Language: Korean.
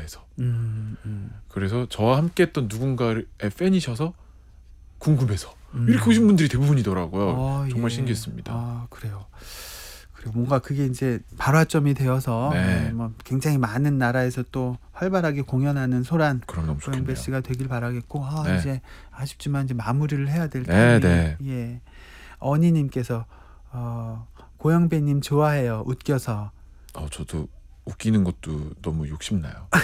나라에서. 그래서 저와 함께했던 누군가의 팬이셔서 궁금해서 이렇게 오신 분들이 대부분이더라고요. 정말 예. 신기했습니다. 그래요. 그리고 뭔가 그게 이제 발화점이 되어서 네. 뭐 굉장히 많은 나라에서 또 활발하게 공연하는 소란 그럼 너무 좋겠네요. 고영배 씨가 되길 바라겠고 네. 이제 아쉽지만 이제 마무리를 해야 될 네, 타이밍. 네. 예. 언니님께서 고영배님 좋아해요. 웃겨서. 저도 웃기는 것도 너무 욕심나요.